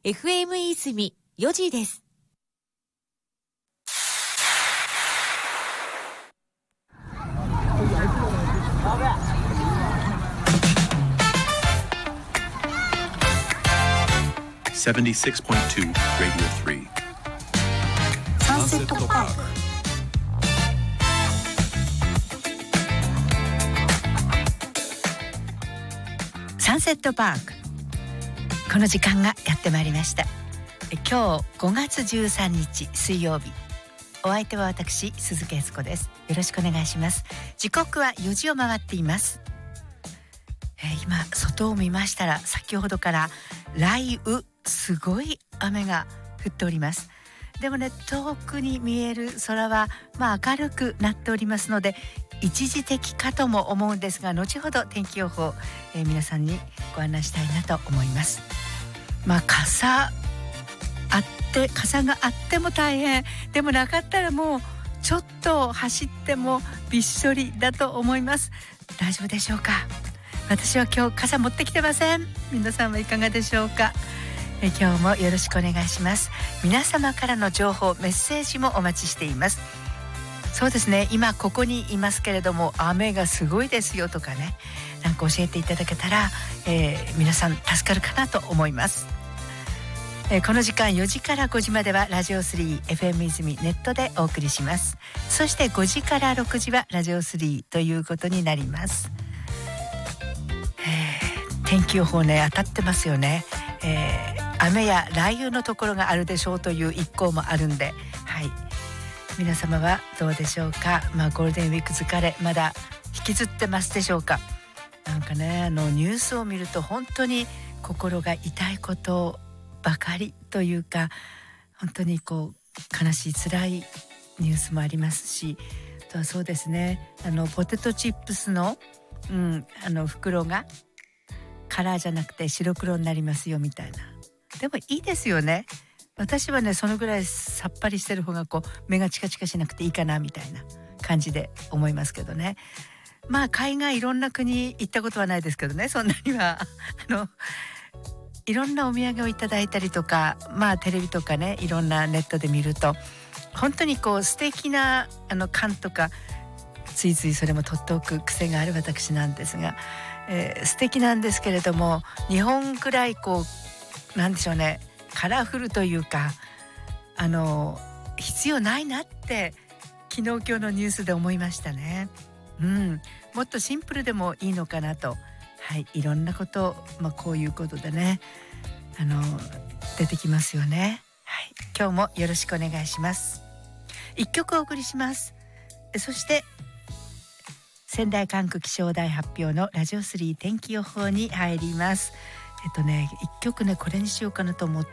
FM 泉4時です。 76.2 Radio 3 サンセットパーク。サンセットパーク、この時間がやってまいりました。今日5月13日水曜日、お相手は私鈴木悦子です。よろしくお願いします。時刻は4時を回っています。今外を見ましたら、先ほどから雷雨、すごい雨が降っております。でもね、遠くに見える空は明るくなっておりますので、一時的かとも思うんですが、後ほど天気予報、皆さんにご案内したいなと思います。傘があっても大変でもなかったら、もうちょっと走ってもびっしょりだと思います。大丈夫でしょうか。私は今日傘持ってきてません。皆さんはいかがでしょうか。今日もよろしくお願いします。皆様からの情報、メッセージもお待ちしています。そうですね、今ここにいますけれども、雨がすごいですよとかね、なんか教えていただけたら、皆さん助かるかなと思います。この時間4時から5時まではラジオ3 FM 泉ネットでお送りします。そして5時から6時はラジオ3ということになります。天気予報ね、当たってますよね。雨や雷雨のところがあるでしょうという一項もあるんで、はい、皆様はどうでしょうか。ゴールデンウィーク疲れまだ引きずってますでしょうか。なんかね、ニュースを見ると本当に心が痛いことばかりというか、本当に悲しい辛いニュースもありますし、あとはそうですね、ポテトチップスの、袋がカラーじゃなくて白黒になりますよみたいな。でもいいですよね。私はね、そのぐらいさっぱりしてる方が目がチカチカしなくていいかなみたいな感じで思いますけどね。海外いろんな国行ったことはないですけどね、そんなにはいろんなお土産をいただいたりとか、テレビとかね、いろんなネットで見ると本当に素敵な缶とか、ついついそれも取っておく癖がある私なんですが、素敵なんですけれども、日本くらいなんでしょうね、カラフルというか、必要ないなって昨日今日のニュースで思いましたね。もっとシンプルでもいいのかなと。はい、いろんなこと、こういうことでね、出てきますよね。はい、今日もよろしくお願いします。一曲お送りします。そして仙台管区気象台発表のラジオ3天気予報に入ります。一曲ね、これにしようかなと思って